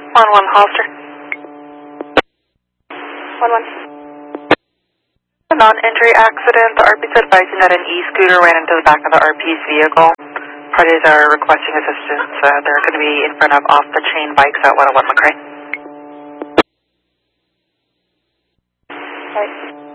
1-1 Hollister. 1-1. A non-injury accident. The RP is advising that an e-scooter ran into the back of the RP's vehicle. Parties are requesting assistance. They're going to be in front of off-the-chain bikes at 101 McRae. Right.